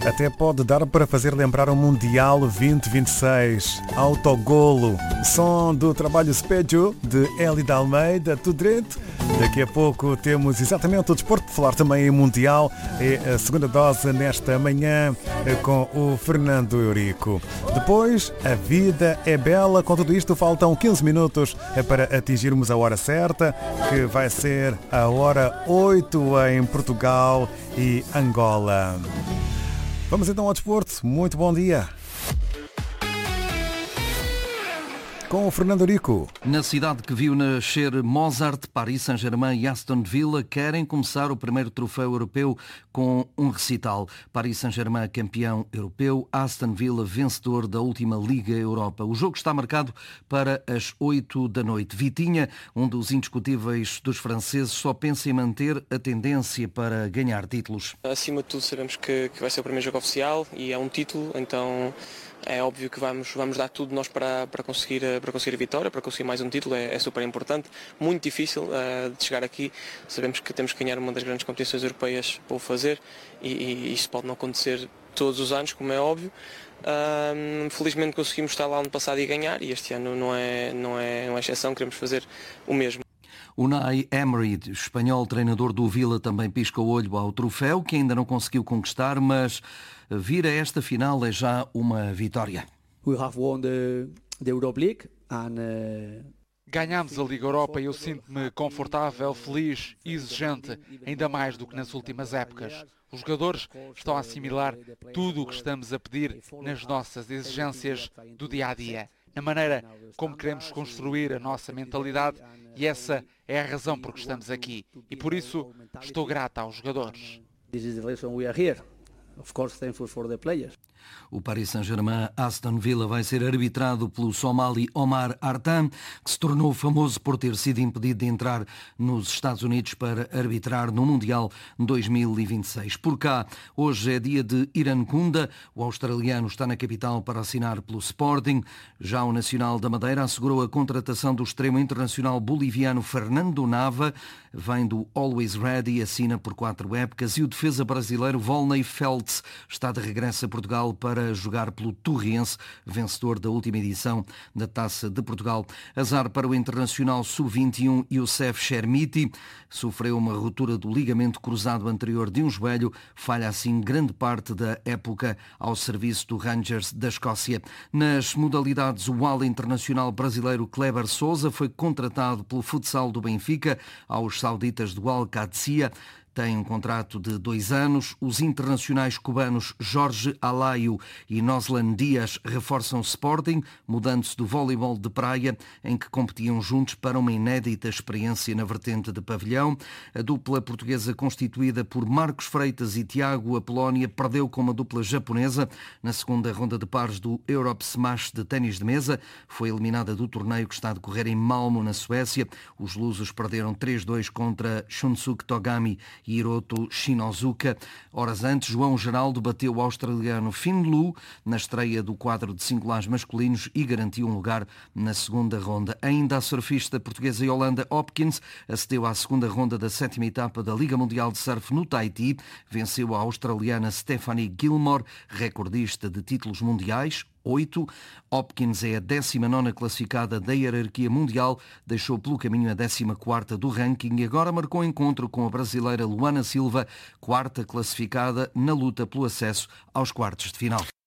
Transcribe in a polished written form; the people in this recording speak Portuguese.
Até pode dar para fazer lembrar o Mundial 2026. Autogolo, som do trabalho Speggio de Elida Almeida, tudo direito. Daqui a pouco temos exatamente o desporto de falar também em Mundial. É a segunda dose nesta manhã com o Fernando Eurico. Depois, a vida é bela. Com tudo isto, faltam 15 minutos para atingirmos a hora certa, que vai ser a hora 8 em Portugal e Angola. Vamos então ao desporto. Muito bom dia. Com o Fernando Eurico. Na cidade que viu nascer Mozart, Paris Saint-Germain e Aston Villa querem começar o primeiro troféu europeu com um recital. Paris Saint-Germain campeão europeu, Aston Villa vencedor da última Liga Europa. O jogo está marcado para as 8 da noite. Vitinha, um dos indiscutíveis dos franceses, só pensa em manter a tendência para ganhar títulos. Acima de tudo sabemos que vai ser o primeiro jogo oficial e é um título, então é óbvio que vamos dar tudo nós para conseguir a vitória, para conseguir mais um título. É super importante, muito difícil de chegar aqui. Sabemos que temos que ganhar uma das grandes competições europeias para o fazer e isto pode não acontecer todos os anos, como é óbvio. Felizmente conseguimos estar lá ano passado e ganhar, e este ano não é uma exceção, queremos fazer o mesmo. Unai Emery, espanhol treinador do Villa, também pisca o olho ao troféu, que ainda não conseguiu conquistar, mas vir a esta final é já uma vitória. Ganhámos a Liga Europa e eu sinto-me confortável, feliz e exigente, ainda mais do que nas últimas épocas. Os jogadores estão a assimilar tudo o que estamos a pedir nas nossas exigências do dia-a-dia, na maneira como queremos construir a nossa mentalidade, e essa é a razão por que estamos aqui. E por isso estou grata aos jogadores. O Paris Saint-Germain Aston Villa vai ser arbitrado pelo somali Omar Artan, que se tornou famoso por ter sido impedido de entrar nos Estados Unidos para arbitrar no Mundial 2026. Por cá, hoje é dia de Iran Kunda. O australiano está na capital para assinar pelo Sporting. Já o Nacional da Madeira assegurou a contratação do extremo internacional boliviano Fernando Nava. Vem do Always Ready, assina por 4 épocas, e o defesa brasileiro Volney Feltz está de regresso a Portugal para jogar pelo Torrense, vencedor da última edição da Taça de Portugal. Azar para o internacional sub-21 Youssef Chermiti. Sofreu uma ruptura do ligamento cruzado anterior de um joelho, falha assim grande parte da época ao serviço do Rangers da Escócia. Nas modalidades, o ala internacional brasileiro Kleber Sousa foi contratado pelo futsal do Benfica aos sauditas do Al Qadsiya. Tem um contrato de 2 anos. Os internacionais cubanos Jorge Alaio e Noslan Dias reforçam o Sporting, mudando-se do voleibol de praia, em que competiam juntos, para uma inédita experiência na vertente de pavilhão. A dupla portuguesa, constituída por Marcos Freitas e Tiago Apolónia, perdeu com uma dupla japonesa na segunda ronda de pares do Europe Smash de ténis de mesa. Foi eliminada do torneio que está a decorrer em Malmo, na Suécia. Os lusos perderam 3-2 contra Shunsuke Togami e Hiroto Shinozuka. Horas antes, João Geraldo bateu o australiano Finn Lu na estreia do quadro de singulares masculinos e garantiu um lugar na segunda ronda. Ainda a surfista portuguesa Yolanda Hopkins acedeu à segunda ronda da 7ª etapa da Liga Mundial de Surf no Tahiti. Venceu a australiana Stephanie Gilmore, recordista de títulos mundiais, 8. Hopkins é a 19ª classificada da hierarquia mundial, deixou pelo caminho a 14ª do ranking e agora marcou encontro com a brasileira Luana Silva, 4ª classificada na luta pelo acesso aos quartos de final.